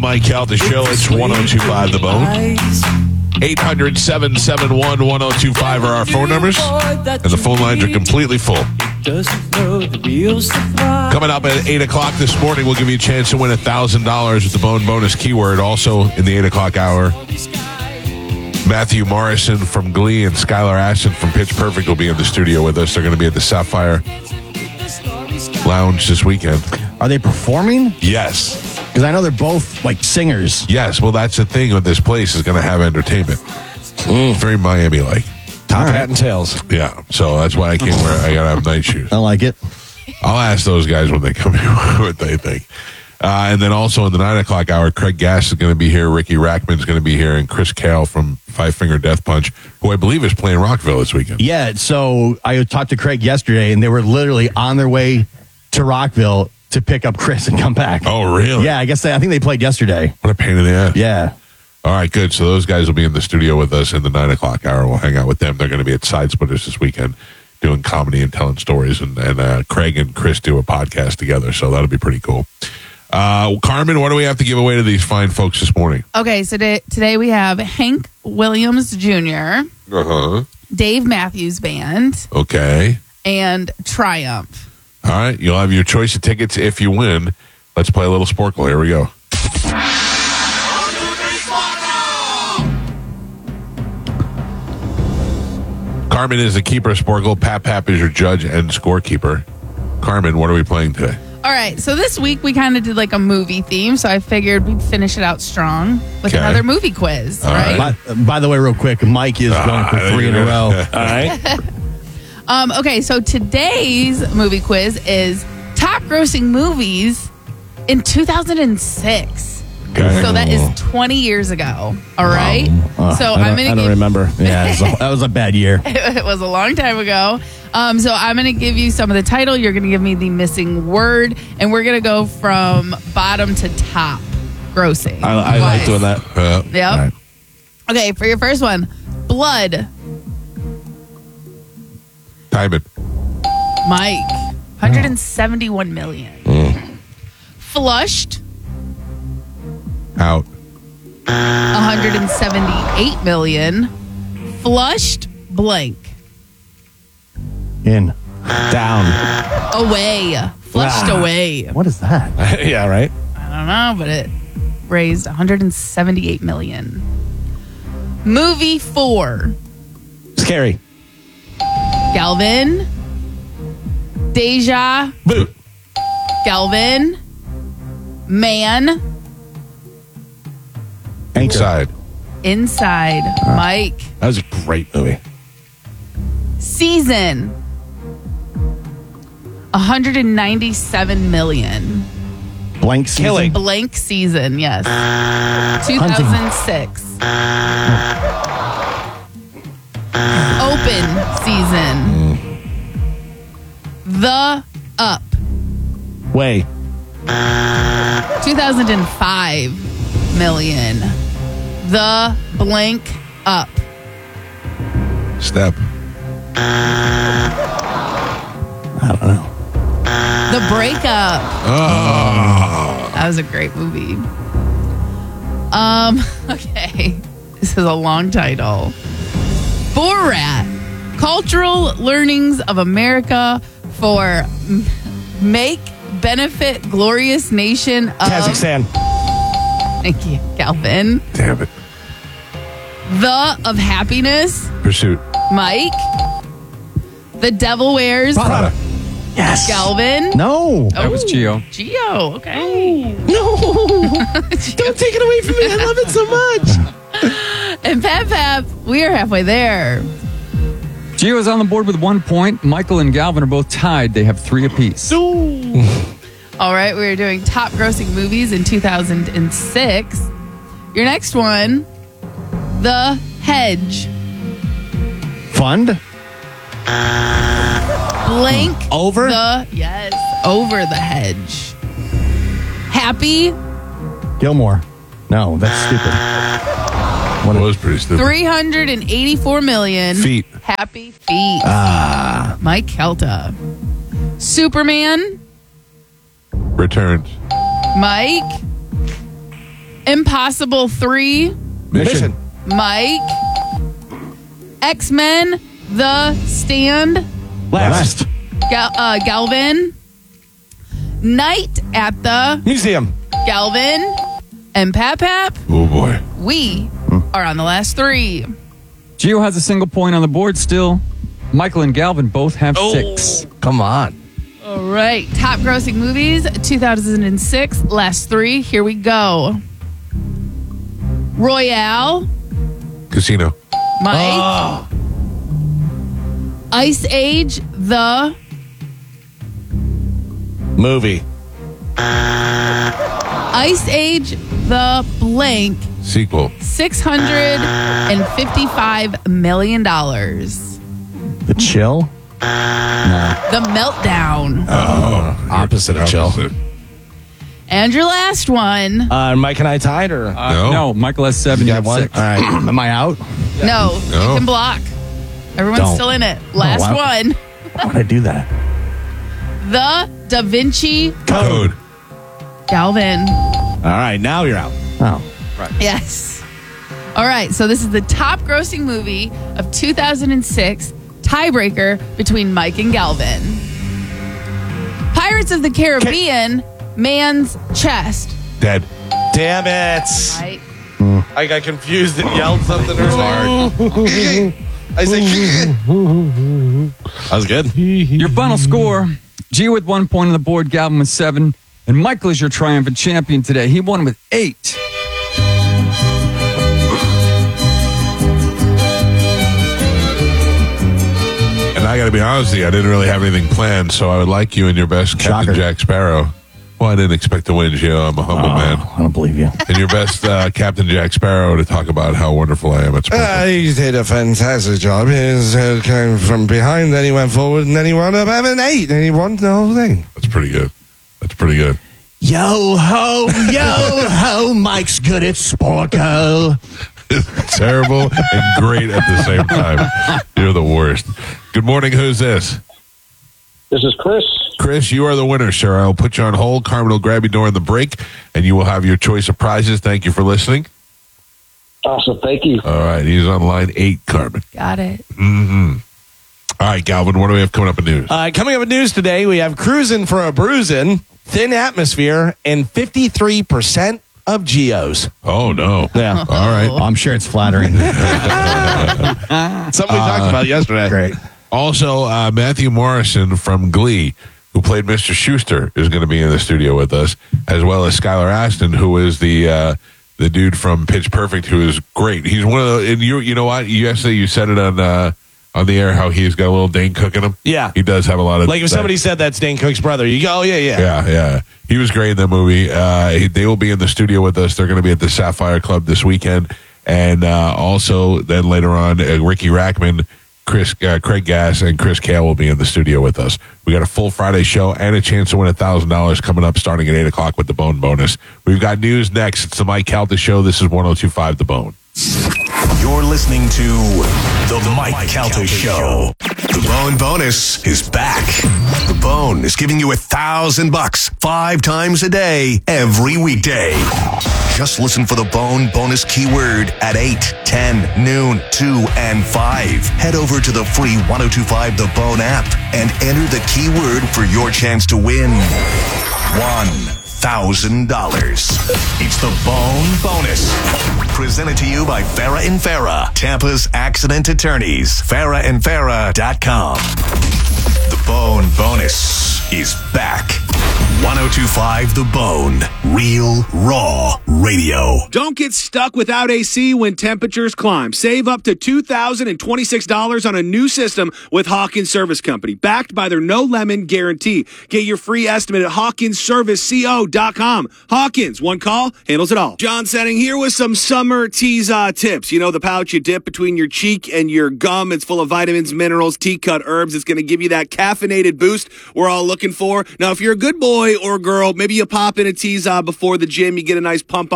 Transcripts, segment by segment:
Mike Calta Show. It's 102.5 The Bone. 800-771-1025 are our phone numbers, and the phone lines are completely full. Coming up at 8 o'clock this morning, we'll give you a chance to win $1,000 with the Bone bonus keyword. Also in the 8 o'clock hour, Matthew Morrison from Glee and Skylar Astin from Pitch Perfect will be in the studio with us. They're going to be at the Sapphire Lounge this weekend. Are they performing? Yes. Because I know they're both like singers. Yes, well, that's the thing with this place is going to have entertainment. Very Miami-like. Top hat and tails. Yeah, so that's why I can't wear. I got to have night shoes. I like it. I'll ask those guys when they come here what they think. And then also in the 9 o'clock hour, Craig Gass is going to be here. Ricky Rackman's going to be here, and Chris Kale from Five Finger Death Punch, who I believe is playing Rockville this weekend. Yeah, so I talked to Craig yesterday, and they were literally on their way to Rockville to pick up Chris and come back. Oh, really? Yeah, I think they played yesterday. What a pain in the ass. Yeah. All right, good. So those guys will be in the studio with us in the 9 o'clock hour. We'll hang out with them. They're going to be at Side Splitters this weekend doing comedy and telling stories. And Craig and Chris do a podcast together, so that'll be pretty cool. Carmen, what do we have to give away to these fine folks this morning? Okay, so today we have Hank Williams Jr., Dave Matthews Band, Okay. and Triumph. All right, you'll have your choice of tickets if you win. Let's play a little Sporkle. Here we go. Carmen is the keeper of Sporkle. Pap is your judge and scorekeeper. Carmen, what are we playing today? All right, so this week we kind of did like a movie theme, so I figured we'd finish it out strong with another movie quiz, right? By the way, real quick, Mike is going for 3 in a row. All right. Okay, so today's movie quiz is top grossing movies in 2006. Okay. So that is 20 years ago. All right. So I don't remember. Yeah, that was a bad year. It was a long time ago. So I'm going to give you some of the title. You're going to give me the missing word, and we're going to go from bottom to top grossing. I like doing that. Yep. Right. Okay, for your first one, Blood. Time it. Mike, 171 million. Flushed, Out. 178 million. Flushed, blank. In. Down. Away. Flushed away. What is that? Yeah, right? I don't know, but it raised 178 million. Movie 4. Scary. Galvin. Deja. Boo. Galvin. Man. Inside. Inside. Mike. That was a great movie. Season. 197 million. Blank season. Killing. Blank season, yes. 2006. Open season. The Up. Way. 2005 million. The blank up. Step. I don't know. The Breakup. Oh. That was a great movie. Okay. This is a long title. Borat. Cultural Learnings of America for Make Benefit Glorious Nation of Kazakhstan. Thank you, Calvin. Damn it. The of Happiness. Pursuit. Mike. The Devil Wears Prada. Yes. Galvin. No. That was Gio. Gio, okay. No. Don't take it away from me. I love it so much. And Pap, we are halfway there. Gio is on the board with 1 point. Michael and Galvin are both tied. They have 3 apiece. All right, we're doing top grossing movies in 2006. Your next one, The Hedge. Fund. Blank. Over? Yes, Over the Hedge. Happy. Gilmore. No, that's stupid. What was pretty stupid. 384 million. Feet. Happy Feet. Mike Kelta. Superman. Returns. Mike. Impossible 3, Mission. Mike. X-Men, The Stand, Last. Galvin. Night at the Museum. Galvin. And Pap. Oh, boy. We are on the last 3. Gio has a single point on the board still. Michael and Galvin both have 6. Come on. All right. Top grossing movies, 2006. Last 3. Here we go. Royale. Casino. Mike. Ice Age, The Movie. Ice Age, The Blank. Sequel. $655 million. The Chill. The Meltdown. Opposite of chill. Opposite. And your last one. Mike and I tied, or? No, Michael has 7. You have one? 6. All right. Am I out? No, you No. can block. Everyone's Don't. still in it. Last wow. one. Why would I do that? The Da Vinci Code. Galvin. All right, now you're out. Oh. Yes. All right. So this is the top grossing movie of 2006. Tiebreaker between Mike and Galvin. Pirates of the Caribbean, Man's Chest. Dead. Damn it. Right? I got confused and yelled something earlier. I said, that was good. Your final score, Gio with 1 point on the board, Galvin with 7. And Michael is your triumphant champion today. He won with 8. And I got to be honest with you, I didn't really have anything planned, so I would like you and your best Captain Shocker. Jack Sparrow. Well, I didn't expect to win, Gio. I'm a humble man. I don't believe you. And your best Captain Jack Sparrow to talk about how wonderful I am at sports. He did a fantastic job. He came from behind, then he went forward, and then he wound up having 8, and he won the whole thing. That's pretty good. That's pretty good. Yo ho, Mike's good at Sporco. Terrible and great at the same time. You're the worst. Good morning. Who's this? This is Chris. Chris, you are the winner, sir. I'll put you on hold. Carmen will grab you during the break, and you will have your choice of prizes. Thank you for listening. Awesome. Thank you. All right. He's on line 8, Carmen. Got it. All right, Galvin, what do we have coming up in news? Coming up with news today, we have Cruising for a Bruising, Thin Atmosphere, and 53% of Geos. Oh, no. Yeah. All right. I'm sure it's flattering. Something we talked about yesterday. Great. Also, Matthew Morrison from Glee, who played Mr. Schuster, is going to be in the studio with us, as well as Skylar Aston, who is the dude from Pitch Perfect, who is great. He's one of the, and you know what? Yesterday you said it on the air how he's got a little Dane Cook in him. Yeah. He does have a lot of Like if somebody said that's Dane Cook's brother, you go, oh, yeah. Yeah. He was great in that movie. They will be in the studio with us. They're going to be at the Sapphire Club this weekend. And also then later on, Ricky Rackman, Craig Gass, and Chris Kale will be in the studio with us. We got a full Friday show and a chance to win $1,000 coming up starting at 8 o'clock with the Bone Bonus. We've got news next. It's the Mike Calta Show. This is 102.5 The Bone. You're listening to The Mike Calta Show. The Bone Bonus is back. The Bone is giving you $1,000 5 times a day, every weekday. Just listen for the Bone Bonus keyword at 8, 10, noon, 2, and 5. Head over to the free 102.5 The Bone app and enter the keyword for your chance to win $1,000. It's the Bone Bonus. Presented to you by Farah and Farah, Tampa's accident attorneys. FarahandFarah.com. The Bone Bonus is back. 102.5 The Bone. Real, raw radio. Don't get stuck without AC when temperatures climb. Save up to $2,026 on a new system with Hawkins Service Company, backed by their no lemon guarantee. Get your free estimate at HawkinsServiceCO.com. Hawkins, one call, handles it all. John Setting here with some summer tease tips. You know the pouch you dip between your cheek and your gum. It's full of vitamins, minerals, tea-cut herbs. It's going to give you that caffeinated boost we're all looking for. Now, if you're a good boy or girl, maybe you pop in a tease before the gym, you get a nice pump on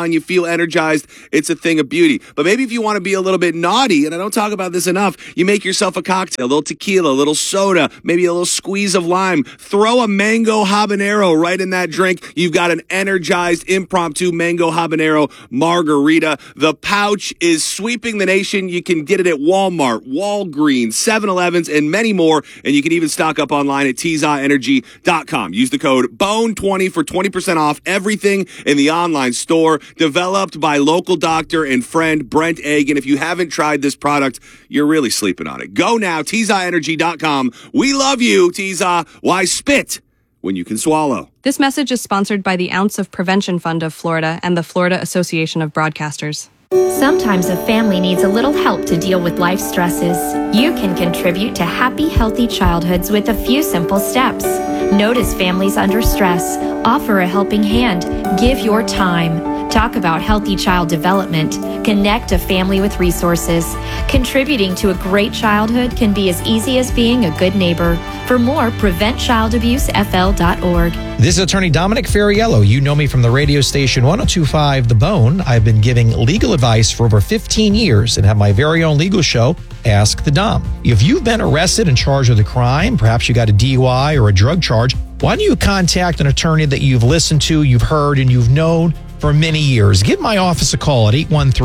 fun, you feel energized, it's a thing of beauty. But maybe if you want to be a little bit naughty, and I don't talk about this enough, you make yourself a cocktail, a little tequila, a little soda, maybe a little squeeze of lime. Throw a mango habanero right in that drink. You've got an energized impromptu mango habanero margarita. The pouch is sweeping the nation. You can get it at Walmart, Walgreens, 7-Elevens, and many more. And you can even stock up online at TZAEnergy.com. Use the code BONE20 for 20% off everything in the online store. Developed by local doctor and friend Brent Egg. And if you haven't tried this product, you're really sleeping on it. Go now, TZAEnergy.com. We love you, TZA. Why spit when you can swallow? This message is sponsored by the Ounce of Prevention Fund of Florida and the Florida Association of Broadcasters. Sometimes a family needs a little help to deal with life stresses. You can contribute to happy, healthy childhoods with a few simple steps. Notice families under stress. Offer a helping hand. Give your time. Talk about healthy child development. Connect a family with resources. Contributing to a great childhood can be as easy as being a good neighbor. For more, PreventChildAbuseFL.org. This is Attorney Dominic Ferriello. You know me from the radio station 102.5 The Bone. I've been giving legal advice for over 15 years and have my very own legal show, Ask the Dom. If you've been arrested and charged with a crime, perhaps you got a DUI or a drug charge, why don't you contact an attorney that you've listened to, you've heard, and you've known for many years? Give my office a call at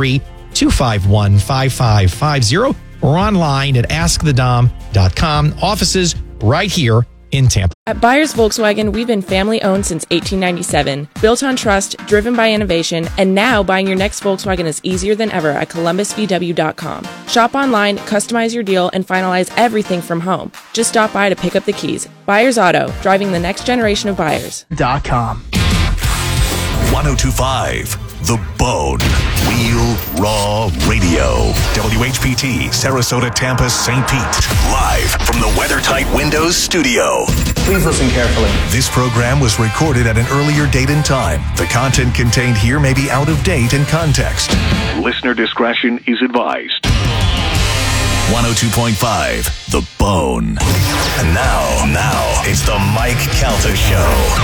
813-251-5550 or online at askthedom.com. Offices right here in Tampa. At Byers Volkswagen, we've been family owned since 1897, built on trust, driven by innovation, and now buying your next Volkswagen is easier than ever at ColumbusVW.com. Shop online, customize your deal, and finalize everything from home. Just stop by to pick up the keys. Byers Auto, driving the next generation of buyers. .com. 102.5 The Bone. Real Raw Radio. WHPT, Sarasota, Tampa, St. Pete. Live from the WeatherTight Windows studio. Please listen carefully. This program was recorded at an earlier date and time. The content contained here may be out of date in context. Listener discretion is advised. 102.5 The Bone. And now, it's the Mike Calta Show.